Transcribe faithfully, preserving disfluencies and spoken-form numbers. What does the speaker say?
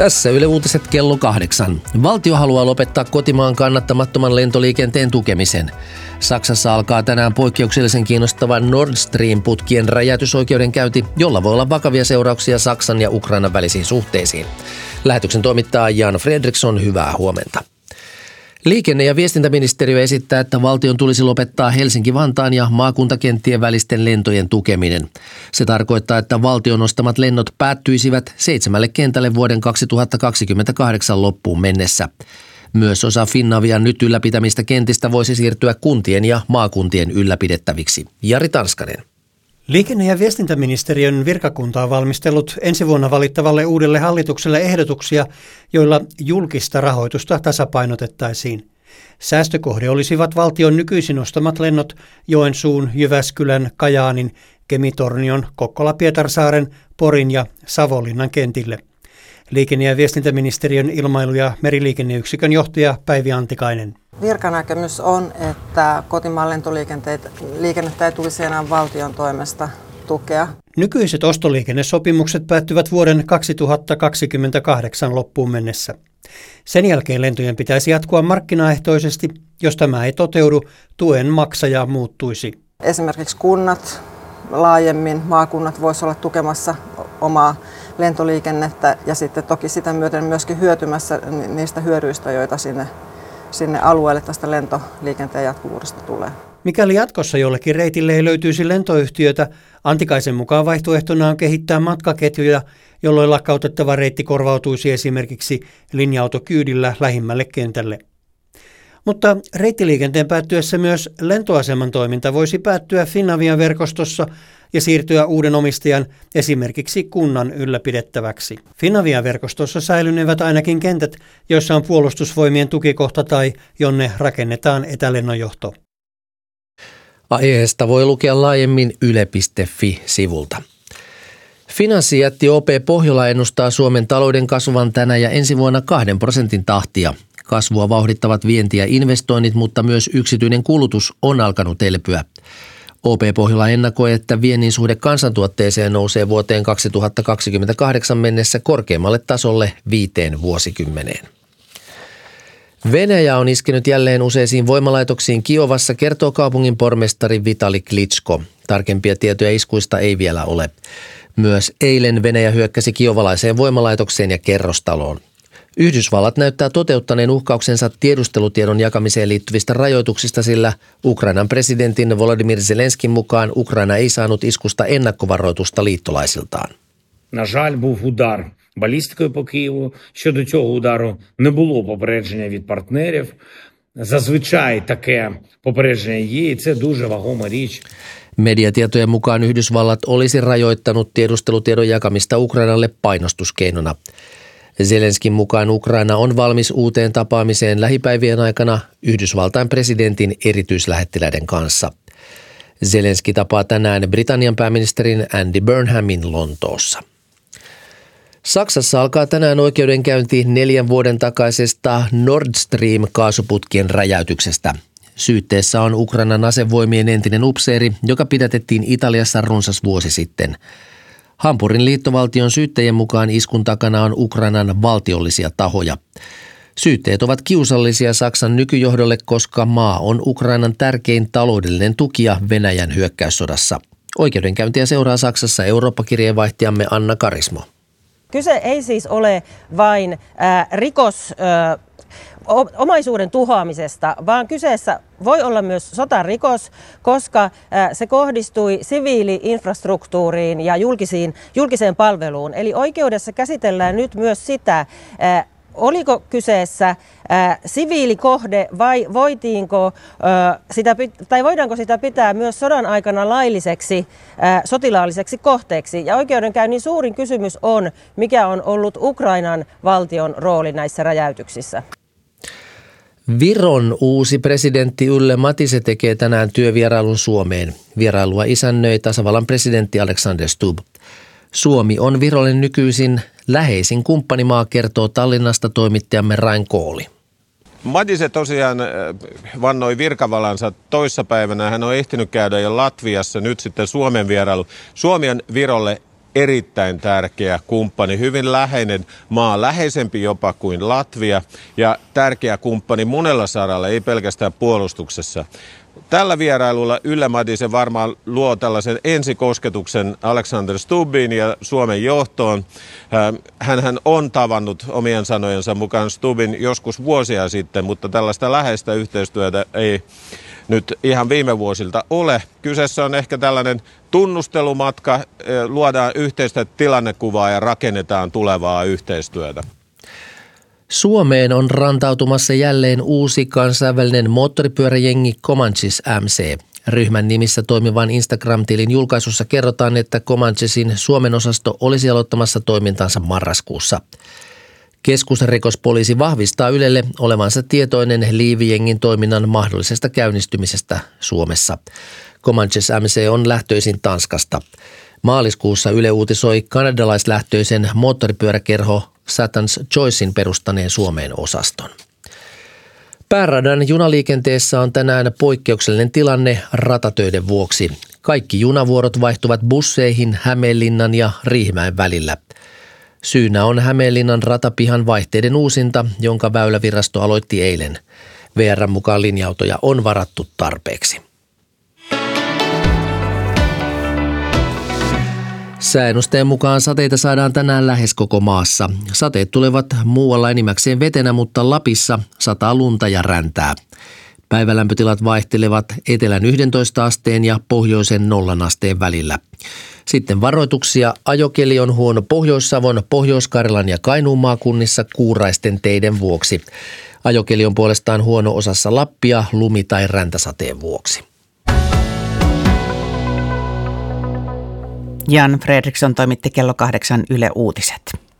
Tässä Yle Uutiset kello kahdeksan. Valtio haluaa lopettaa kotimaan kannattamattoman lentoliikenteen tukemisen. Saksassa alkaa tänään poikkeuksellisen kiinnostavan Nord Stream-putkien räjäytysoikeudenkäynti, jolla voi olla vakavia seurauksia Saksan ja Ukrainan välisiin suhteisiin. Lähetyksen toimittaa Jan Fredriksson, hyvää huomenta. Liikenne- ja viestintäministeriö esittää, että valtion tulisi lopettaa Helsinki-Vantaan ja maakuntakenttien välisten lentojen tukeminen. Se tarkoittaa, että valtion ostamat lennot päättyisivät seitsemälle kentälle vuoden kaksituhattakaksikymmentäkahdeksan loppuun mennessä. Myös osa Finnavian nyt ylläpitämistä kentistä voisi siirtyä kuntien ja maakuntien ylläpidettäviksi. Jari Tanskanen. Liikenne- ja viestintäministeriön virkakunta on valmistellut ensi vuonna valittavalle uudelle hallitukselle ehdotuksia, joilla julkista rahoitusta tasapainotettaisiin. Säästökohde olisivat valtion nykyisin ostamat lennot Joensuun, Jyväskylän, Kajaanin, Kemi-Tornion, Kokkola-Pietarsaaren, Porin ja Savonlinnan kentille. Liikenne- ja viestintäministeriön ilmailu- ja meriliikenneyksikön johtaja Päivi Antikainen. Virkanäkemys on, että kotimaan lentoliikennettä ei tulisi enää valtion toimesta tukea. Nykyiset ostoliikennesopimukset päättyvät vuoden kaksituhattakaksikymmentäkahdeksan loppuun mennessä. Sen jälkeen lentojen pitäisi jatkua markkinaehtoisesti. Jos tämä ei toteudu, tuen maksaja muuttuisi. Esimerkiksi kunnat laajemmin, maakunnat voisivat olla tukemassa omaa lentoliikennettä ja sitten toki sitä myöten myöskin hyötymässä niistä hyödyistä, joita sinne, sinne alueelle tästä lentoliikenteen jatkuvuudesta tulee. Mikäli jatkossa jollekin reitille ei löytyisi lentoyhtiötä, Antikaisen mukaan vaihtoehtona on kehittää matkaketjuja, jolloin lakkautettava reitti korvautuisi esimerkiksi linja-autokyydillä lähimmälle kentälle. Mutta reittiliikenteen päättyessä myös lentoaseman toiminta voisi päättyä Finavian verkostossa ja siirtyä uuden omistajan, esimerkiksi kunnan ylläpidettäväksi. Finavian verkostossa säilynevät ainakin kentät, joissa on puolustusvoimien tukikohta tai jonne rakennetaan etälennonjohto. Aiheesta voi lukea laajemmin yle piste fi-sivulta. Finanssijätti O P Pohjola ennustaa Suomen talouden kasvavan tänä ja ensi vuonna kahden prosentin tahtia. Kasvua vauhdittavat vienti ja investoinnit, mutta myös yksityinen kulutus on alkanut elpyä. O P Pohjola ennakoi, että viennin suhde kansantuotteeseen nousee vuoteen kaksituhattakaksikymmentäkahdeksan mennessä korkeammalle tasolle viiteen vuosikymmeneen. Venäjä on iskenyt jälleen useisiin voimalaitoksiin Kiovassa, kertoo kaupungin pormestari Vitali Klitschko. Tarkempia tietoja iskuista ei vielä ole. Myös eilen Venäjä hyökkäsi kiovalaiseen voimalaitokseen ja kerrostaloon. Yhdysvallat näyttää toteuttaneen uhkauksensa tiedustelutiedon jakamiseen liittyvistä rajoituksista, sillä Ukrainan presidentin Volodymyr Zelenskin mukaan Ukraina ei saanut iskusta ennakkovaroitusta liittolaisiltaan. На жаль, був удар балістикою по Києву. Щодо цього удару не було попередження від партнерів. Зазвичай таке попередження є, і це дуже вагома річ. Mediatietojen mukaan Yhdysvallat olisi rajoittanut tiedustelutiedon jakamista Ukrainalle painostuskeinona. Zelenskin mukaan Ukraina on valmis uuteen tapaamiseen lähipäivien aikana Yhdysvaltain presidentin erityislähettiläiden kanssa. Zelenski tapaa tänään Britannian pääministerin Andy Burnhamin Lontoossa. Saksassa alkaa tänään oikeudenkäynti neljän vuoden takaisesta Nord Stream-kaasuputkien räjäytyksestä. Syytteessä on Ukrainan asevoimien entinen upseeri, joka pidätettiin Italiassa runsas vuosi sitten. Hampurin liittovaltion syyttäjien mukaan iskun takana on Ukrainan valtiollisia tahoja. Syytteet ovat kiusallisia Saksan nykyjohdolle, koska maa on Ukrainan tärkein taloudellinen tukija Venäjän hyökkäyssodassa. Oikeudenkäyntiä seuraa Saksassa Eurooppa-kirjeenvaihtajamme Anna Karismo. Kyse ei siis ole vain äh, rikos... Äh, omaisuuden tuhoamisesta, vaan kyseessä voi olla myös sotarikos, koska se kohdistui siviili-infrastruktuuriin ja julkisiin, julkiseen palveluun. Eli oikeudessa käsitellään nyt myös sitä, oliko kyseessä siviilikohde vai voitiinko sitä, tai voidaanko sitä pitää myös sodan aikana lailliseksi sotilaalliseksi kohteeksi. Ja oikeudenkäynnin suurin kysymys on, mikä on ollut Ukrainan valtion rooli näissä räjäytyksissä. Viron uusi presidentti Ylle Matise tekee tänään työvierailun Suomeen. Vierailua isännöi tasavallan presidentti Alexander Stubb. Suomi on Virolle nykyisin läheisin kumppanimaa, kertoo Tallinnasta toimittajamme Rain Kooli. Matise tosiaan vannoi virkavalansa toissapäivänä. Hän on ehtinyt käydä jo Latviassa, nyt sitten Suomen vierailu. Suomi on Virolle erittäin tärkeä kumppani, hyvin läheinen maa, läheisempi jopa kuin Latvia ja tärkeä kumppani monella saralla, ei pelkästään puolustuksessa. Tällä vierailulla Yle Madise varmaan luo tällaisen ensikosketuksen Alexander Stubbiin ja Suomen johtoon. Hänhän on tavannut omien sanojensa mukaan Stubbin joskus vuosia sitten, mutta tällaista läheistä yhteistyötä ei nyt ihan viime vuosilta ole. Kyseessä on ehkä tällainen tunnustelumatka, luodaan yhteistä tilannekuvaa ja rakennetaan tulevaa yhteistyötä. Suomeen on rantautumassa jälleen uusi kansainvälinen moottoripyöräjengi Comanches M C. Ryhmän nimissä toimivan Instagram-tilin julkaisussa kerrotaan, että Comanchesin Suomen osasto olisi aloittamassa toimintansa marraskuussa. Keskusrikospoliisi vahvistaa Ylelle olevansa tietoinen Liivi-jengin toiminnan mahdollisesta käynnistymisestä Suomessa. Comanches M C on lähtöisin Tanskasta. Maaliskuussa Yle uutisoi kanadalaislähtöisen moottoripyöräkerho Satans Choicein perustaneen Suomeen osaston. Pääradan junaliikenteessä on tänään poikkeuksellinen tilanne ratatöiden vuoksi. Kaikki junavuorot vaihtuvat busseihin Hämeenlinnan ja Riihimäen välillä. Syynä on Hämeenlinnan ratapihan vaihteiden uusinta, jonka Väylävirasto aloitti eilen. V R:n mukaan linja-autoja on varattu tarpeeksi. Sääennusteen mukaan sateita saadaan tänään lähes koko maassa. Sateet tulevat muualla enimmäkseen vetenä, mutta Lapissa sataa lunta ja räntää. Päivälämpötilat vaihtelevat etelän yhdentoista asteen ja pohjoisen nollan asteen välillä. Sitten varoituksia. Ajokeli on huono Pohjois-Savon, Pohjois-Karjalan ja Kainuun maakunnissa kuuraisten teiden vuoksi. Ajokeli on puolestaan huono osassa Lappia lumi- tai räntäsateen vuoksi. Jan Fredriksson toimitti kello kahdeksan Yle Uutiset.